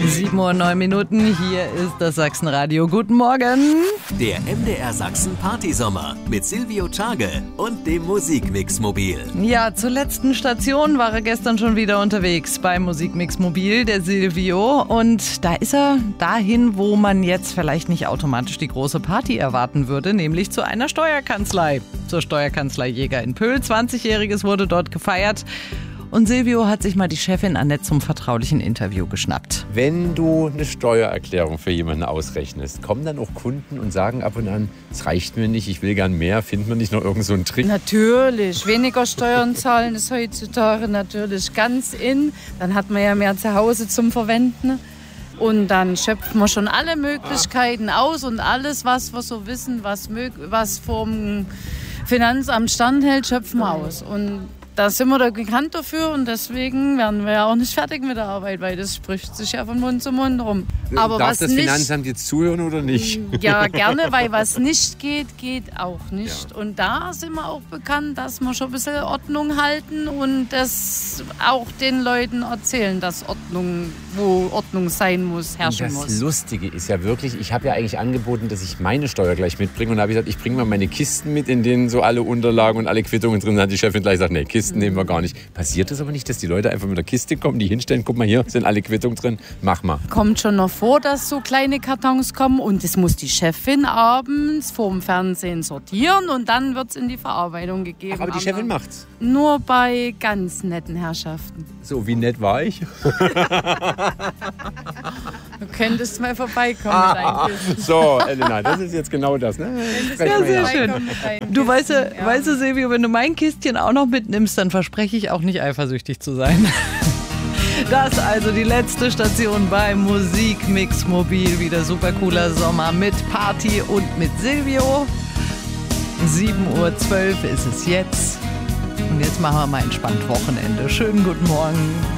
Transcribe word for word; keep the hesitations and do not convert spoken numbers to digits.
sieben Uhr neun Minuten, hier ist das Sachsenradio. Guten Morgen. Der M D R Sachsen Partysommer mit Silvio Tschage und dem Musikmix Mobil. Ja, zur letzten Station war er gestern schon wieder unterwegs beim Musikmix Mobil, der Silvio. Und da ist er dahin, wo man jetzt vielleicht nicht automatisch die große Party erwarten würde, nämlich zu einer Steuerkanzlei. Zur Steuerkanzlei Jäger in Pöhl. zwanzigjähriges wurde dort gefeiert. Und Silvio hat sich mal die Chefin Annette zum vertraulichen Interview geschnappt. Wenn du eine Steuererklärung für jemanden ausrechnest, kommen dann auch Kunden und sagen ab und an, es reicht mir nicht, ich will gern mehr, findet man nicht noch irgend so einen Trick? Natürlich, weniger Steuern zahlen ist heutzutage natürlich ganz in. Dann hat man ja mehr zu Hause zum Verwenden. Und dann schöpfen wir schon alle Möglichkeiten aus und alles, was wir so wissen, was, was vom Finanzamt standhält, schöpfen wir aus. Und da sind wir da bekannt dafür und deswegen werden wir ja auch nicht fertig mit der Arbeit, weil das spricht sich ja von Mund zu Mund rum. Aber Darf was das nicht, Finanzamt jetzt zuhören oder nicht? Ja, gerne, weil was nicht geht, geht auch nicht. Ja. Und da sind wir auch bekannt, dass wir schon ein bisschen Ordnung halten und das auch den Leuten erzählen, dass Ordnung, wo Ordnung sein muss, herrschen und das muss. Das Lustige ist ja wirklich, ich habe ja eigentlich angeboten, dass ich meine Steuer gleich mitbringe und da habe ich gesagt, ich bringe mal meine Kisten mit, in denen so alle Unterlagen und alle Quittungen drin sind. Dann hat die Chefin gleich gesagt, nee, Kisten nehmen wir gar nicht. Passiert das aber nicht, dass die Leute einfach mit der Kiste kommen, die hinstellen, guck mal, hier sind alle Quittungen drin, mach mal. Kommt schon noch vor, dass so kleine Kartons kommen und das muss die Chefin abends vorm Fernsehen sortieren und dann wird es in die Verarbeitung gegeben. Ach, aber die Chefin macht's? Nur bei ganz netten Herrschaften. So, wie nett war ich? Du könntest mal vorbeikommen ah, mit deinem So, Elena, das ist jetzt genau das. Ne? Ja, sehr schön. Du weißt, ja, weißt du, Silvio, wenn du mein Kistchen auch noch mitnimmst, dann verspreche ich auch nicht eifersüchtig zu sein. Das also die letzte Station beim Musikmix Mobil. Wieder super cooler Sommer mit Party und mit Silvio. sieben Uhr zwölf ist es jetzt. Und jetzt machen wir mal entspannt Wochenende. Schönen guten Morgen.